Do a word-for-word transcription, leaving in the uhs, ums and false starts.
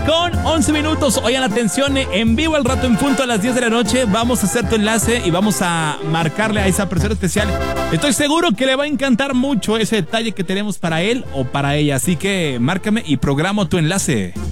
con once minutos. Oigan, atención, en vivo al rato en punto a las diez de la noche. Vamos a hacer tu enlace y vamos a marcarle a esa persona especial. Estoy seguro que le va a encantar mucho ese detalle que tenemos para él o para ella. Así que márcame y programo tu enlace.